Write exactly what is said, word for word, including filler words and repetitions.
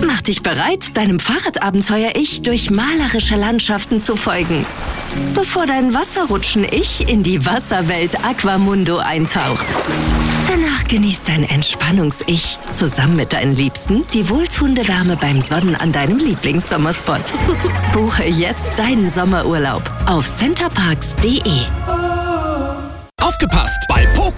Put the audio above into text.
Mach dich bereit, deinem Fahrradabenteuer-Ich durch malerische Landschaften zu folgen, bevor dein Wasserrutschen-Ich in die Wasserwelt Aquamundo eintaucht. Danach genießt dein Entspannungs-Ich zusammen mit deinen Liebsten die wohltuende Wärme beim Sonnen an deinem Lieblingssommerspot. Buche jetzt deinen Sommerurlaub auf centerparks punkt de. Aufgepasst! Bei Poco